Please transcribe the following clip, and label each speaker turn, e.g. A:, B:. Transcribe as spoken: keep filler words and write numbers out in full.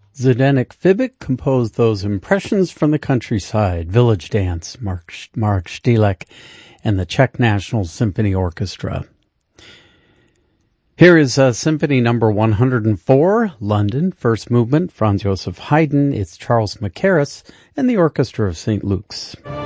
A: Zdeněk Fibic composed those Impressions from the Countryside, Village Dance, Mark, Mark Štílek, and the Czech National Symphony Orchestra. Here is uh, Symphony number one hundred four, London, first movement, Franz Joseph Haydn. It's Charles Mackerras and the Orchestra of Saint Luke's.